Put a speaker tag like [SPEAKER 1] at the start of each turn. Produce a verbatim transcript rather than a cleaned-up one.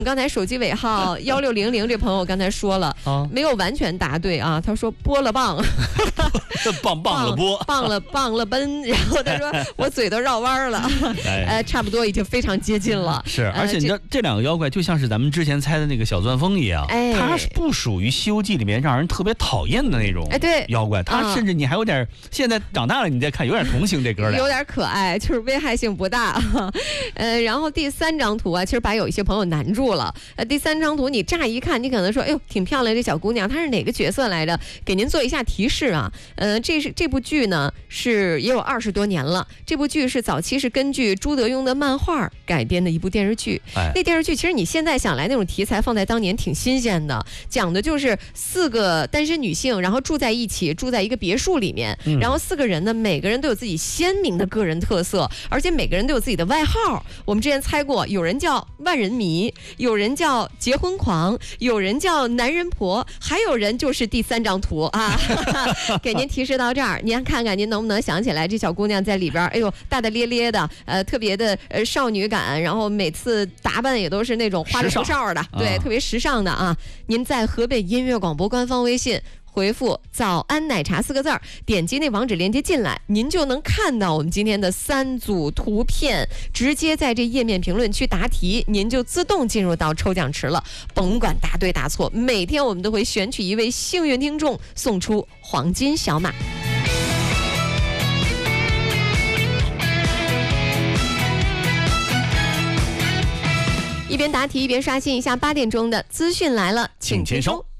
[SPEAKER 1] 刚才手机尾号幺六零零这朋友刚才说了、啊、没有完全答对啊，他说波了棒
[SPEAKER 2] 棒棒了波
[SPEAKER 1] 棒了棒了奔，然后他说我嘴都绕弯了呃，差不多已经非常接近了。
[SPEAKER 2] 是，而且你知道、呃、这, 这两个妖怪就像是咱们之前猜的那个小钻风一样、哎、它是不属于西游记里面让人特别讨厌的那种妖怪、哎、它甚至你还有点、嗯、现在长大了你再看有点同情这哥俩，
[SPEAKER 1] 有点可爱，就是危害性不大呃，然后第三张图啊，其实把有一些朋友难住了。呃，第三张图你乍一看，你可能说，哎呦，挺漂亮这小姑娘，她是哪个角色来着？给您做一下提示啊。呃，这是这部剧呢是也有二十多年了。这部剧是早期是根据朱德庸的漫画改编的一部电视剧。哎、那电视剧其实你现在想来那种题材放在当年挺新鲜的，讲的就是四个单身女性，然后住在一起，住在一个别墅里面，嗯、然后四个人呢，每个人都有自己鲜明的个人特色，而且每个人都有自己的外号。我们之前猜过，有人叫万人迷，有人叫结婚狂，有人叫男人婆，还有人就是第三张图啊给您提示到这儿，您看看您能不能想起来这小姑娘在里边，哎呦大大咧咧的，呃特别的呃少女感，然后每次打扮也都是那种花里胡哨的，对、啊、特别时尚的啊。您在河北音乐广播官方微信回复早安奶茶四个字儿，点击那网址链接进来，您就能看到我们今天的三组图片，直接在这页面评论区答题，您就自动进入到抽奖池了，甭管答对答错，每天我们都会选取一位幸运听众送出黄金小马。一边答题一边刷新一下八点钟的资讯来了，请签收。